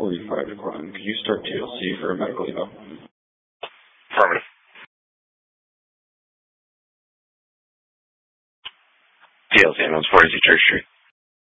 45 to Klein. Can you start TLC for a medical eval? Affirmative. TLC, 46 Church Street.